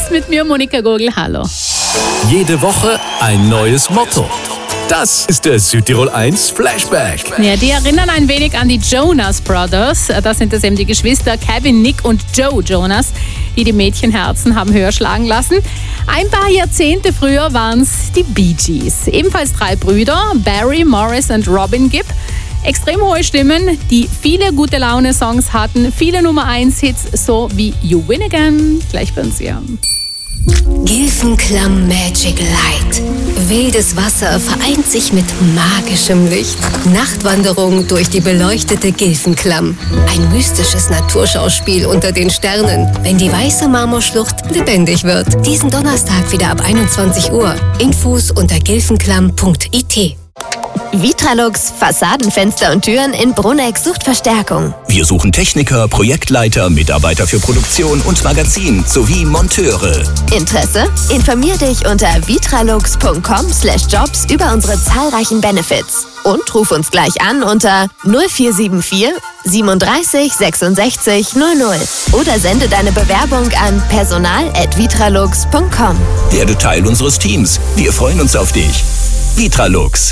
1 mit mir, Monika Gurgel. Hallo. Jede Woche ein neues Motto. Das ist der Südtirol 1 Flashback. Ja, die erinnern ein wenig an die Jonas Brothers. Das sind eben die Geschwister Kevin, Nick und Joe Jonas, die die Mädchenherzen haben höher schlagen lassen. Ein paar Jahrzehnte früher waren es die Bee Gees. Ebenfalls 3 Brüder, Barry, Morris und Robin Gibb. Extrem hohe Stimmen, die viele gute Laune-Songs hatten, viele Nummer-1-Hits, so wie You Win Again. Gleich bei uns hier. Gilfenklamm Magic Light. Wildes Wasser vereint sich mit magischem Licht. Nachtwanderung durch die beleuchtete Gilfenklamm. Ein mystisches Naturschauspiel unter den Sternen, wenn die weiße Marmorschlucht lebendig wird. Diesen Donnerstag wieder ab 21 Uhr. Infos unter gilfenklamm.it. Vitralux Fassadenfenster und Türen in Brunneck sucht Verstärkung. Wir suchen Techniker, Projektleiter, Mitarbeiter für Produktion und Magazin sowie Monteure. Interesse? Informier dich unter vitralux.com/jobs über unsere zahlreichen Benefits. Und ruf uns gleich an unter 0474 37 66 00 oder sende deine Bewerbung an personal@vitralux.com. Werde Teil unseres Teams. Wir freuen uns auf dich. Vitralux.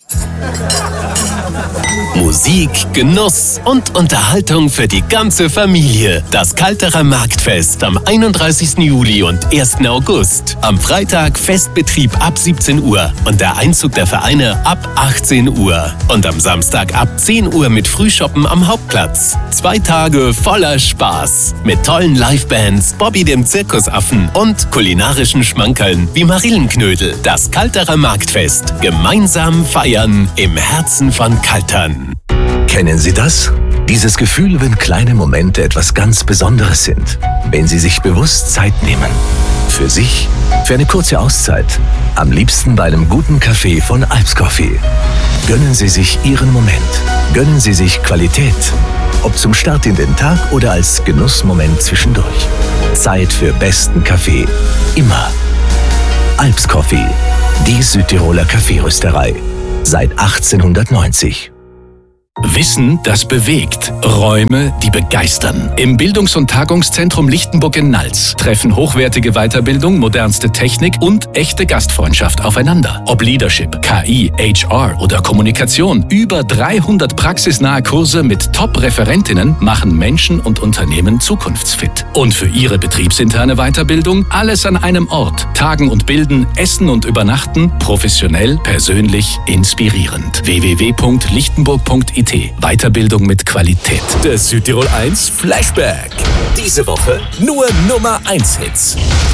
Musik, Genuss und Unterhaltung für die ganze Familie. Das Kalterer Marktfest am 31. Juli und 1. August. Am Freitag Festbetrieb ab 17 Uhr und der Einzug der Vereine ab 18 Uhr. Und am Samstag ab 10 Uhr mit Frühshoppen am Hauptplatz. 2 Tage voller Spaß. Mit tollen Livebands, Bobby dem Zirkusaffen und kulinarischen Schmankerln wie Marillenknödel. Das Kalterer Marktfest. Gemeinsam feiern im Herzen von Kaltern. Kennen Sie das? Dieses Gefühl, wenn kleine Momente etwas ganz Besonderes sind. Wenn Sie sich bewusst Zeit nehmen. Für sich, für eine kurze Auszeit. Am liebsten bei einem guten Kaffee von Alps Coffee. Gönnen Sie sich Ihren Moment. Gönnen Sie sich Qualität. Ob zum Start in den Tag oder als Genussmoment zwischendurch. Zeit für besten Kaffee. Immer. Alps Coffee. Die Südtiroler Kaffeerösterei. Seit 1890. Wissen, das bewegt. Räume, die begeistern. Im Bildungs- und Tagungszentrum Lichtenburg in Nals treffen hochwertige Weiterbildung, modernste Technik und echte Gastfreundschaft aufeinander. Ob Leadership, KI, HR oder Kommunikation. Über 300 praxisnahe Kurse mit Top-Referentinnen machen Menschen und Unternehmen zukunftsfit. Und für Ihre betriebsinterne Weiterbildung alles an einem Ort. Tagen und bilden, essen und übernachten, professionell, persönlich, inspirierend. www.lichtenburg.it. Weiterbildung mit Qualität. Der Südtirol 1 Flashback. Diese Woche nur Nummer 1 Hits.